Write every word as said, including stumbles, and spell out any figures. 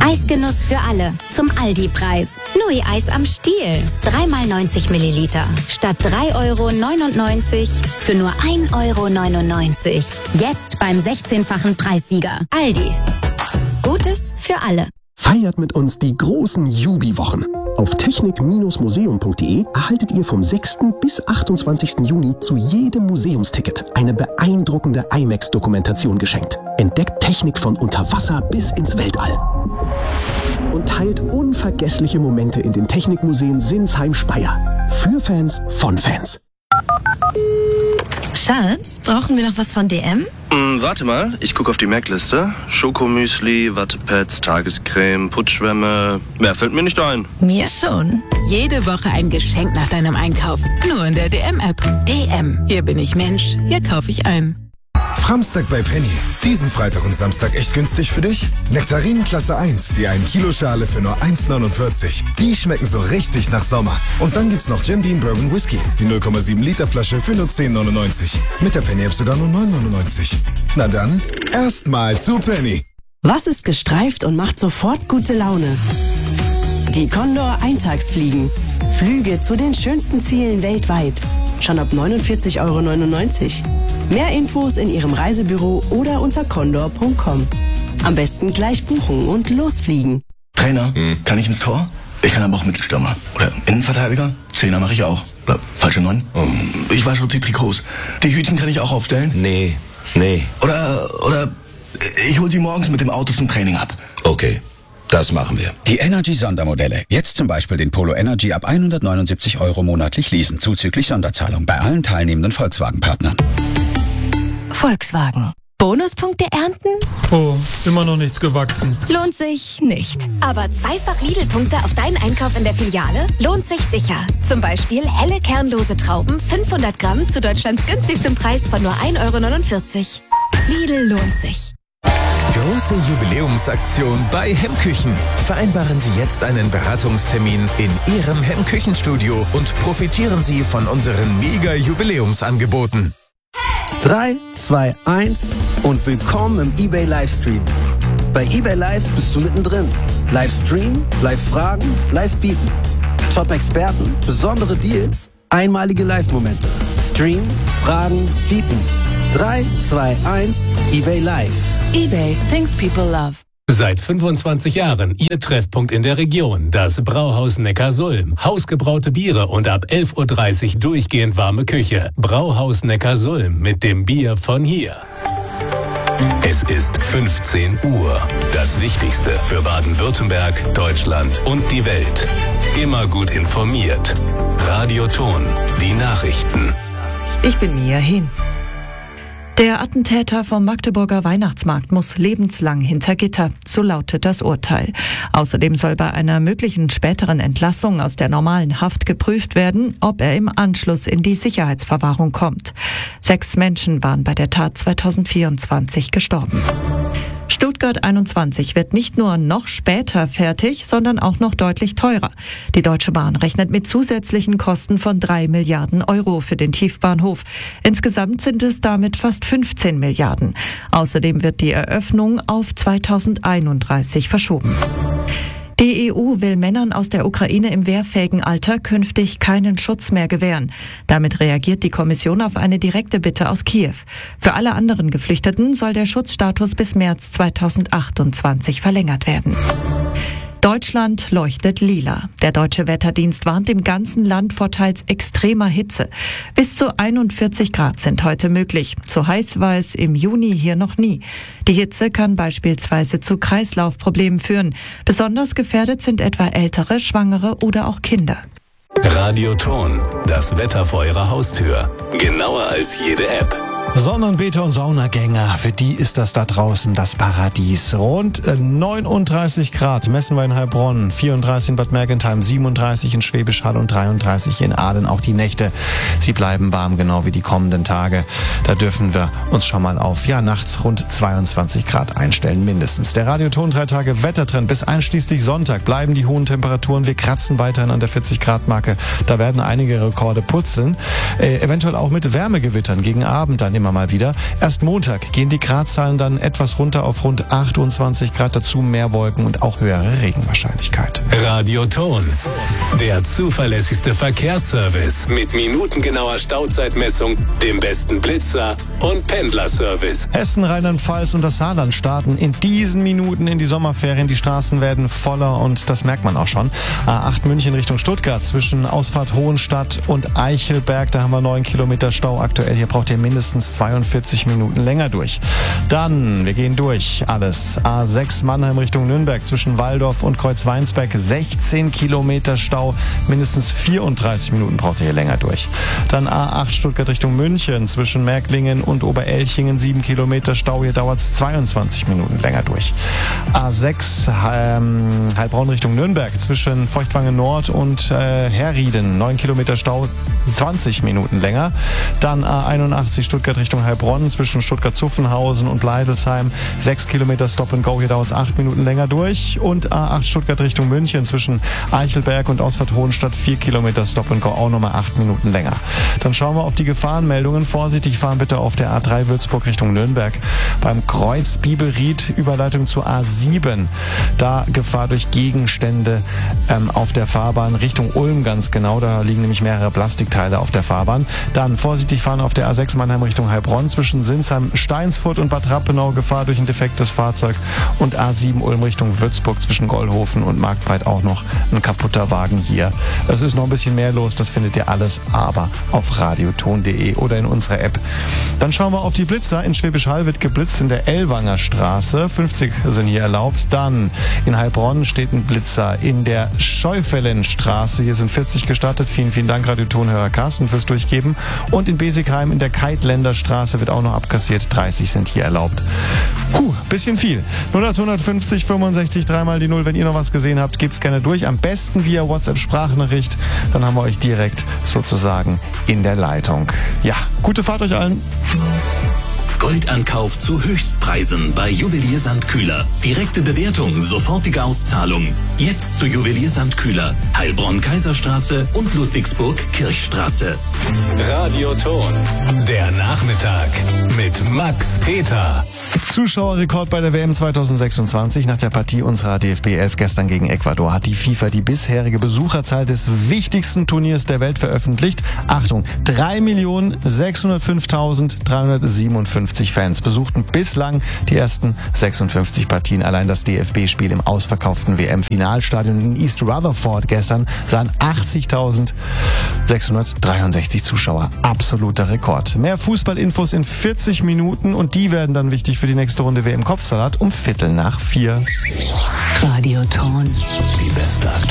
Eisgenuss für alle. Zum Aldi-Preis. Nui-Eis am Stiel. Dreimal neunzig Milliliter. Statt drei Euro neunundneunzig für nur ein Euro neunundneunzig. Jetzt beim sechzehnfachen Preissieger. Aldi. Gutes für alle. Feiert mit uns die großen Jubi-Wochen. Auf technik museum punkt de erhaltet ihr vom sechsten bis achtundzwanzigsten Juni zu jedem Museumsticket eine beeindruckende IMAX-Dokumentation geschenkt. Entdeckt Technik von unter Wasser bis ins Weltall. Und teilt unvergessliche Momente in den Technikmuseen Sinsheim-Speyer. Für Fans von Fans. Schatz, brauchen wir noch was von D M? Mm, warte mal, ich gucke auf die Merkliste. Schokomüsli, Wattepads, Tagescreme, Putzschwämme. Mehr fällt mir nicht ein. Mir schon. Jede Woche ein Geschenk nach deinem Einkauf. Nur in der D M-App. D M. Hier bin ich Mensch. Hier kaufe ich ein. Framstag bei Penny. Diesen Freitag und Samstag echt günstig für dich? Nektarinen Klasse eins, die ein Kilo Schale für nur eins neunundvierzig. Die schmecken so richtig nach Sommer. Und dann gibt's noch Jim Beam Bourbon Whisky, die null Komma sieben Liter Flasche für nur zehn neunundneunzig. Mit der Penny App sogar nur neun neunundneunzig. Na dann, erstmal zu Penny. Was ist gestreift und macht sofort gute Laune? Die Condor Eintagsfliegen. Flüge zu den schönsten Zielen weltweit. Schon ab neunundvierzig Euro neunundneunzig. Mehr Infos in Ihrem Reisebüro oder unter condor punkt com. Am besten gleich buchen und losfliegen. Trainer, hm. kann ich ins Tor? Ich kann aber auch Mittelstürmer. Oder Innenverteidiger? Zehner mache ich auch. Oder falsche Neun? Oh. Ich wasche die Trikots. Die Hütchen kann ich auch aufstellen? Nee, nee. Oder, oder ich hole sie morgens mit dem Auto zum Training ab. Okay. Das machen wir. Die Energy-Sondermodelle. Jetzt zum Beispiel den Polo Energy ab hundertneunundsiebzig Euro monatlich leasen, zuzüglich Sonderzahlung bei allen teilnehmenden Volkswagen-Partnern. Volkswagen. Bonuspunkte ernten? Oh, immer noch nichts gewachsen. Lohnt sich nicht. Aber zweifach Lidl-Punkte auf deinen Einkauf in der Filiale lohnt sich sicher. Zum Beispiel helle kernlose Trauben, fünfhundert Gramm zu Deutschlands günstigstem Preis von nur ein Euro neunundvierzig. Lidl lohnt sich. Große Jubiläumsaktion bei Hemmküchen. Vereinbaren Sie jetzt einen Beratungstermin in Ihrem Hemmküchenstudio und profitieren Sie von unseren Mega-Jubiläumsangeboten. drei, zwei, eins und willkommen im eBay Livestream. Bei eBay Live bist du mittendrin. Livestream, Live-Fragen, Live-Bieten. Top-Experten, besondere Deals, einmalige Live-Momente. Stream, Fragen, Bieten. drei, zwei, eins, eBay Live. eBay, things people love. Seit fünfundzwanzig Jahren Ihr Treffpunkt in der Region, das Brauhaus Neckarsulm. Hausgebraute Biere und ab elf Uhr dreißig durchgehend warme Küche. Brauhaus Neckarsulm mit dem Bier von hier. Es ist fünfzehn Uhr. Das Wichtigste für Baden-Württemberg, Deutschland und die Welt. Immer gut informiert. Radioton, die Nachrichten. Ich bin Mia Hin. Der Attentäter vom Magdeburger Weihnachtsmarkt muss lebenslang hinter Gitter, so lautet das Urteil. Außerdem soll bei einer möglichen späteren Entlassung aus der normalen Haft geprüft werden, ob er im Anschluss in die Sicherheitsverwahrung kommt. Sechs Menschen waren bei der Tat zweitausendvierundzwanzig gestorben. Stuttgart einundzwanzig wird nicht nur noch später fertig, sondern auch noch deutlich teurer. Die Deutsche Bahn rechnet mit zusätzlichen Kosten von drei Milliarden Euro für den Tiefbahnhof. Insgesamt sind es damit fast fünfzehn Milliarden. Außerdem wird die Eröffnung auf zweitausendeinunddreißig verschoben. Die E U will Männern aus der Ukraine im wehrfähigen Alter künftig keinen Schutz mehr gewähren. Damit reagiert die Kommission auf eine direkte Bitte aus Kiew. Für alle anderen Geflüchteten soll der Schutzstatus bis März zweitausendachtundzwanzig verlängert werden. Deutschland leuchtet lila. Der Deutsche Wetterdienst warnt im ganzen Land vor teils extremer Hitze. Bis zu einundvierzig Grad sind heute möglich. So heiß war es im Juni hier noch nie. Die Hitze kann beispielsweise zu Kreislaufproblemen führen. Besonders gefährdet sind etwa Ältere, Schwangere oder auch Kinder. Radioton, das Wetter vor Ihrer Haustür. Genauer als jede App. Sonnenbeete und Saunagänger, für die ist das da draußen das Paradies. Rund neununddreißig Grad messen wir in Heilbronn, vierunddreißig in Bad Mergentheim, siebenunddreißig in Schwäbisch Hall und dreiunddreißig in Aalen. Auch die Nächte, sie bleiben warm, genau wie die kommenden Tage. Da dürfen wir uns schon mal auf, ja, nachts rund zweiundzwanzig Grad einstellen, mindestens. Der Radioton drei Tage Wettertrend bis einschließlich Sonntag bleiben die hohen Temperaturen. Wir kratzen weiterhin an der vierzig Grad Marke. Da werden einige Rekorde putzeln. Äh, eventuell auch mit Wärmegewittern gegen Abend dann. immer mal wieder. Erst Montag gehen die Gradzahlen dann etwas runter auf rund achtundzwanzig Grad, dazu mehr Wolken und auch höhere Regenwahrscheinlichkeit. Radioton, der zuverlässigste Verkehrsservice mit minutengenauer Stauzeitmessung, dem besten Blitzer und Pendlerservice. Hessen, Rheinland-Pfalz und das Saarland starten in diesen Minuten in die Sommerferien. Die Straßen werden voller und das merkt man auch schon. A acht München Richtung Stuttgart zwischen Ausfahrt Hohenstadt und Eichelberg. Da haben wir neun Kilometer Stau aktuell. Hier braucht ihr mindestens zweiundvierzig Minuten länger durch. Dann, wir gehen durch alles. A sechs Mannheim Richtung Nürnberg zwischen Walldorf und Kreuzweinsberg. sechzehn Kilometer Stau. Mindestens vierunddreißig Minuten braucht ihr hier länger durch. Dann A acht Stuttgart Richtung München zwischen Märklingen und Oberelchingen. sieben Kilometer Stau. Hier dauert es zweiundzwanzig Minuten länger durch. A sechs ähm, Heilbronn Richtung Nürnberg zwischen Feuchtwangen Nord und äh, Herrieden. neun Kilometer Stau, zwanzig Minuten länger. Dann A einundachtzig Stuttgart Richtung Heilbronn zwischen Stuttgart-Zuffenhausen und Bleidelsheim. sechs Kilometer Stop and Go, hier dauert es acht Minuten länger durch. Und A acht Stuttgart Richtung München zwischen Eichelberg und Ausfahrt Hohenstadt. vier Kilometer Stop and Go, auch nochmal acht Minuten länger. Dann schauen wir auf die Gefahrenmeldungen. Vorsichtig fahren bitte auf der A drei Würzburg Richtung Nürnberg. Beim Kreuz Biebelried Überleitung zur A sieben. Da Gefahr durch Gegenstände ähm, auf der Fahrbahn Richtung Ulm ganz genau. Da liegen nämlich mehrere Plastikteile auf der Fahrbahn. Dann vorsichtig fahren auf der A sechs Mannheim Richtung Heilbronn zwischen Sinsheim, Steinsfurt und Bad Rappenau. Gefahr durch ein defektes Fahrzeug. Und A sieben Ulm Richtung Würzburg zwischen Gollhofen und Marktbreit auch noch ein kaputter Wagen hier. Es ist noch ein bisschen mehr los. Das findet ihr alles aber auf radioton punkt de oder in unserer App. Dann schauen wir auf die Blitzer. In Schwäbisch Hall wird geblitzt in der Ellwanger Straße. fünfzig sind hier erlaubt. Dann in Heilbronn steht ein Blitzer in der Scheufellenstraße. Hier sind vierzig gestartet. Vielen, vielen Dank, Radiotonhörer Carsten, fürs Durchgeben. Und in Besigheim in der Keitländer-Straße wird auch noch abkassiert. dreißig sind hier erlaubt. Puh, bisschen viel. null acht fünfzig fünfundsechzig, dreimal die null. Wenn ihr noch was gesehen habt, gebt's gerne durch. Am besten via WhatsApp-Sprachnachricht. Dann haben wir euch direkt sozusagen in der Leitung. Ja, gute Fahrt euch allen. Goldankauf zu Höchstpreisen bei Juwelier Sandkühler. Direkte Bewertung, sofortige Auszahlung. Jetzt zu Juwelier Sandkühler. Heilbronn-Kaiserstraße und Ludwigsburg-Kirchstraße. Radioton, der Nachmittag mit Max Peter. Zuschauerrekord bei der W M zweitausendsechsundzwanzig. Nach der Partie unserer D F B elf gestern gegen Ecuador hat die FIFA die bisherige Besucherzahl des wichtigsten Turniers der Welt veröffentlicht. Achtung, drei Millionen sechshundertfünftausenddreihundertsiebenundfünfzig Fans besuchten bislang die ersten sechsundfünfzig Partien. Allein das D F B-Spiel im ausverkauften W M-Finalstadion in East Rutherford gestern sahen achtzigtausendsechshundertdreiundsechzig Zuschauer. Absoluter Rekord. Mehr Fußballinfos in vierzig Minuten und die werden dann wichtig für die nächste Runde W M Kopfsalat um Viertel nach vier. Radioton. Die beste Aktualität.